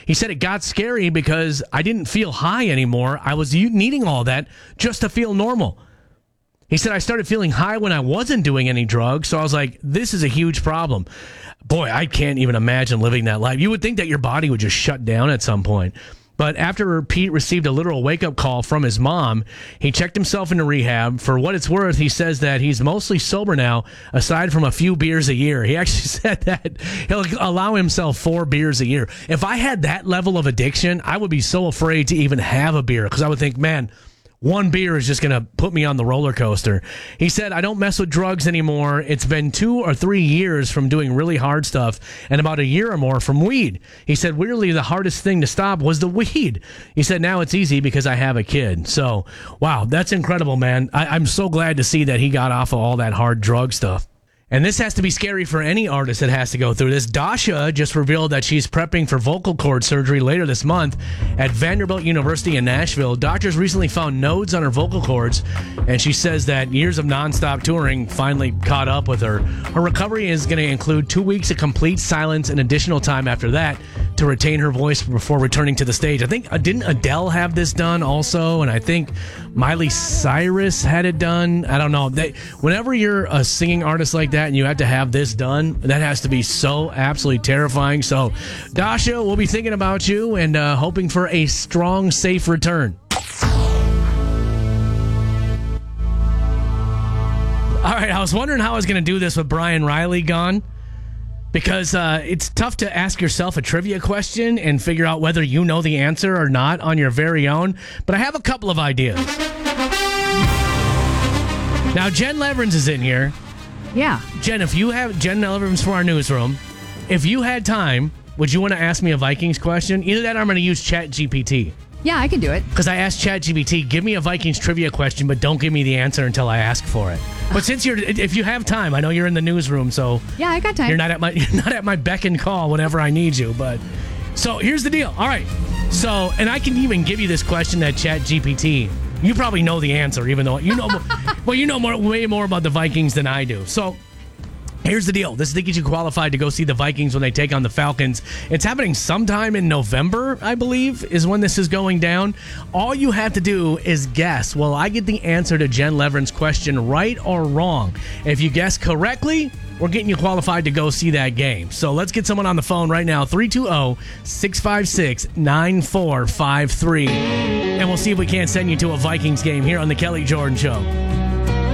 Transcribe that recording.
He said it got scary because I didn't feel high anymore. I was needing all that just to feel normal. He said, I started feeling high when I wasn't doing any drugs, so I was like, this is a huge problem. Boy, I can't even imagine living that life. You would think that your body would just shut down at some point. But after Pete received a literal wake-up call from his mom, he checked himself into rehab. For what it's worth, he says that he's mostly sober now, aside from a few beers a year. He actually said that he'll allow himself 4 beers a year. If I had that level of addiction, I would be so afraid to even have a beer because I would think, man, 1 beer is just going to put me on the roller coaster. He said, I don't mess with drugs anymore. It's been 2 or 3 years from doing really hard stuff and about a year or more from weed. He said, weirdly, the hardest thing to stop was the weed. He said, now it's easy because I have a kid. So, wow, that's incredible, man. I'm so glad to see that he got off of all that hard drug stuff. And this has to be scary for any artist that has to go through this. Dasha just revealed that she's prepping for vocal cord surgery later this month at Vanderbilt University in Nashville. Doctors recently found nodes on her vocal cords, and she says that years of nonstop touring finally caught up with her. Her recovery is going to include 2 weeks of complete silence and additional time after that to retain her voice before returning to the stage. I think, didn't Adele have this done also? And I think Miley Cyrus had it done. I don't know. Whenever you're a singing artist like that, and you have to have this done, that has to be so absolutely terrifying. So, Dasha, we'll be thinking about you and hoping for a strong, safe return. All right, I was wondering how I was going to do this with Brian Riley gone, because it's tough to ask yourself a trivia question and figure out whether you know the answer or not on your very own. But I have a couple of ideas. Now, Jen Leverins is in here. Yeah. Jen, if you have Jen Leverins from our newsroom, if you had time, would you want to ask me a Vikings question? Either that or I'm going to use ChatGPT. Yeah, I can do it. Because I asked ChatGPT, give me a Vikings trivia question, but don't give me the answer until I ask for it. But since if you have time, I know you're in the newsroom, so yeah, I got time. You're not at my beck and call whenever I need you. But so here's the deal. All right. So, and I can even give you this question that ChatGPT. You probably know the answer, even though you know. Well, you know way more about the Vikings than I do. So, here's the deal. This is to get you qualified to go see the Vikings when they take on the Falcons. It's happening sometime in November, I believe, is when this is going down. All you have to do is guess. Will I get the answer to Jen Leverins' question right or wrong? If you guess correctly, we're getting you qualified to go see that game. So let's get someone on the phone right now, 320-656-9453. And we'll see if we can't send you to a Vikings game here on the Kelly Jordan Show.